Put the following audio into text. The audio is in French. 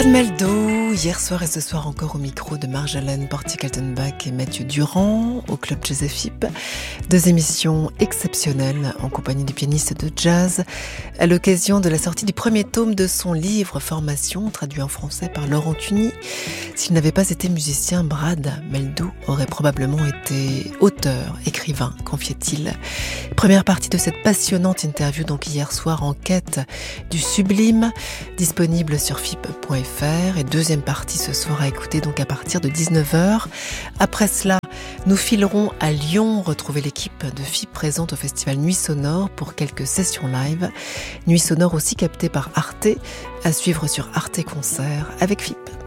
Fan Meldo, hier soir et ce soir encore au micro de Marjolaine Porty-Kaltenbach et Mathieu Durand au Club Jazz FIP. Deux émissions exceptionnelles en compagnie du pianiste de jazz à l'occasion de la sortie du premier tome de son livre Formation, traduit en français par Laurent Tuny. S'il n'avait pas été musicien, Brad Meldo aurait probablement été auteur, écrivain, confiait-il. Première partie de cette passionnante interview donc hier soir en quête du sublime, disponible sur FIP.fr, et deuxième partie ce soir à écouter donc à partir de 19h. Après cela, nous filerons à Lyon retrouver l'équipe de FIP présente au festival Nuit Sonore pour quelques sessions live. Nuit Sonore aussi captée par Arte, à suivre sur Arte Concert avec FIP.